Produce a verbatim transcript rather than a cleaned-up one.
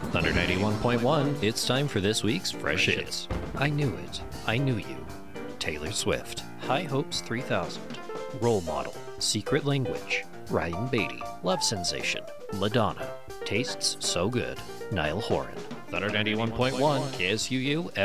Thunder ninety-one point one, it's time for this week's Fresh Hits. I Knew It, I Knew You. Taylor Swift. High Hopes three thousand. Role Model. Secret Language. Ryan Beatty. Love Sensation. Madonna. Tastes So Good. Niall Horan. Thunder ninety-one point one, K S U U,